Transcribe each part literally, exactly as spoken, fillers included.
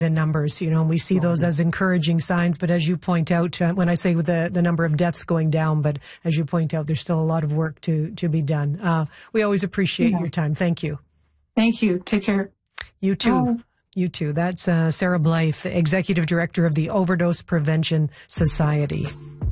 the numbers, you know, and we see those as encouraging signs. But as you point out, uh, when I say with the, the number of deaths going down, but as you point out, there's still a lot of work to, to be done. Uh, we always appreciate yeah. your time. Thank you. Thank you. Take care. You too. Bye. You too. That's uh, Sarah Blythe, Executive Director of the Overdose Prevention Society.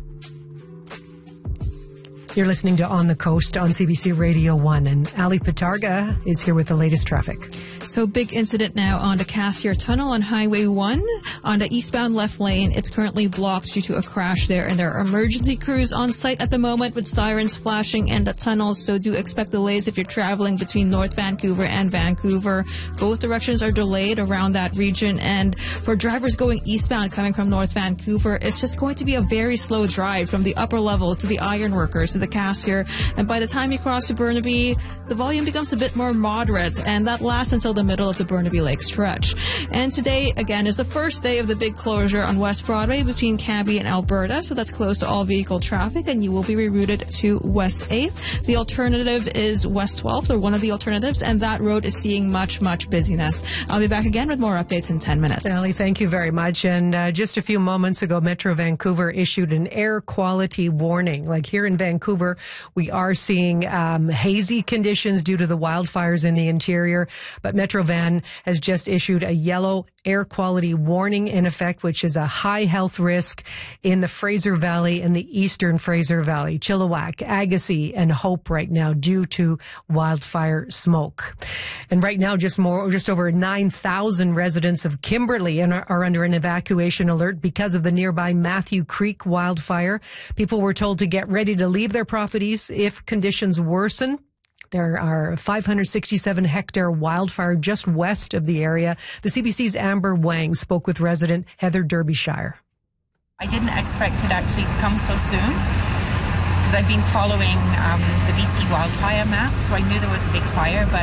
You're listening to On the Coast on C B C Radio one, and Ali Patarga is here with the latest traffic. So big incident now on the Cassiar Tunnel on Highway one. On the eastbound left lane, it's currently blocked due to a crash there, and there are emergency crews on site at the moment with sirens flashing in the tunnels, so do expect delays if you're traveling between North Vancouver and Vancouver. Both directions are delayed around that region, and for drivers going eastbound coming from North Vancouver, it's just going to be a very slow drive from the upper levels to the ironworkers to the Cassiar, and by the time you cross to Burnaby, the volume becomes a bit more moderate, and that lasts until the middle of the Burnaby Lake stretch. And today, again, is the first day of the big closure on West Broadway between Cambie and Alberta, so that's closed to all vehicle traffic, and you will be rerouted to West eighth. The alternative is West twelfth, or one of the alternatives, and that road is seeing much, much busyness. I'll be back again with more updates in ten minutes. Ali, thank you very much. And uh, just a few moments ago, Metro Vancouver issued an air quality warning. Like here in Vancouver, we are seeing um, hazy conditions due to the wildfires in the interior, but Metro Van has just issued a yellow air quality warning in effect, which is a high health risk in the Fraser Valley and the eastern Fraser Valley, Chilliwack, Agassiz, and Hope right now due to wildfire smoke. And right now, just more, just over nine thousand residents of Kimberley are under an evacuation alert because of the nearby Matthew Creek wildfire. People were told to get ready to leave their properties if conditions worsen. There are five hundred sixty-seven hectare wildfire just west of the area. The C B C's Amber Wang spoke with resident Heather Derbyshire. I didn't expect it actually to come so soon because I've been following um, the B C wildfire map, so I knew there was a big fire, but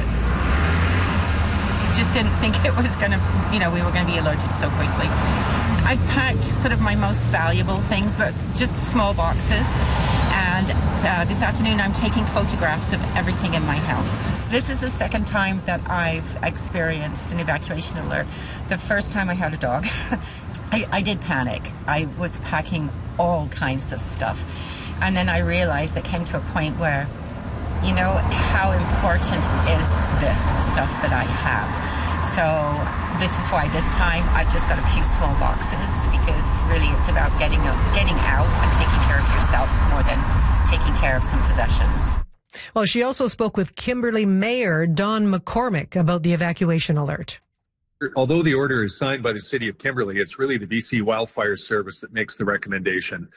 just didn't think it was going to, you know, we were going to be alerted so quickly. I've packed sort of my most valuable things, but just small boxes. And uh, this afternoon I'm taking photographs of everything in my house. This is the second time that I've experienced an evacuation alert. The first time I had a dog, I, I did panic. I was packing all kinds of stuff. And then I realized it came to a point where, you know, how important is this stuff that I have? So this is why this time I've just got a few small boxes, because really it's about getting getting out and taking care of yourself more than taking care of some possessions. Well, she also spoke with Kimberley Mayor Don McCormick about the evacuation alert. Although the order is signed by the City of Kimberley, it's really the B C Wildfire Service that makes the recommendation.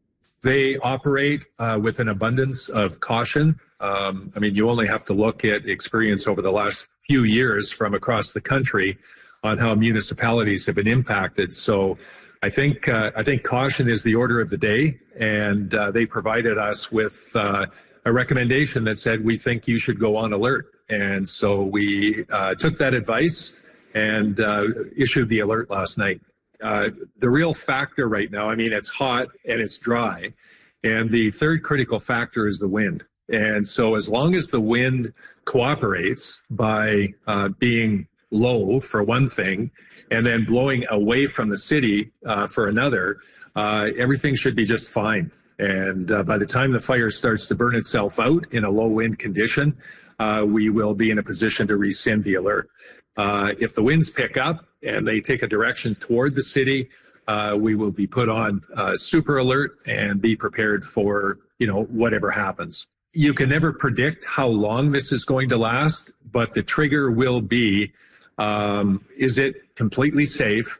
They operate uh, with an abundance of caution. Um, I mean, you only have to look at experience over the last few years from across the country on how municipalities have been impacted. So I think uh, I think caution is the order of the day, and uh, they provided us with uh, a recommendation that said we think you should go on alert. And so we uh, took that advice and uh, issued the alert last night. Uh, the real factor right now, I mean, it's hot and it's dry, and the third critical factor is the wind. And so as long as the wind cooperates by uh, being low for one thing and then blowing away from the city uh, for another, uh, everything should be just fine. And uh, by the time the fire starts to burn itself out in a low wind condition, uh, we will be in a position to rescind the alert. Uh, if the winds pick up and they take a direction toward the city, uh, we will be put on uh, super alert and be prepared for, you know, whatever happens. You can never predict how long this is going to last, but the trigger will be, um, is it completely safe?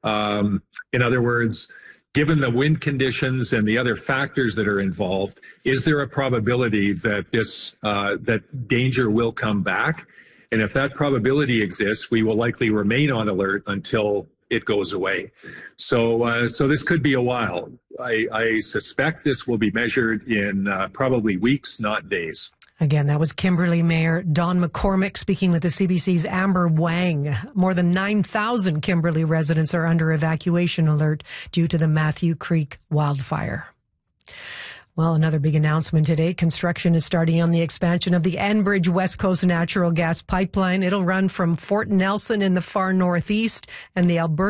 Um, in other words, given the wind conditions and the other factors that are involved, is there a probability that this, uh, that danger will come back? And if that probability exists, we will likely remain on alert until it goes away. So, uh, so this could be a while. I, I suspect this will be measured in uh, probably weeks, not days. Again, that was Kimberley Mayor Don McCormick speaking with the C B C's Amber Wang. More than nine thousand Kimberley residents are under evacuation alert due to the Matthew Creek wildfire. Well, another big announcement today. Construction is starting on the expansion of the Enbridge West Coast Natural Gas Pipeline. It'll run from Fort Nelson in the far northeast and the Alberta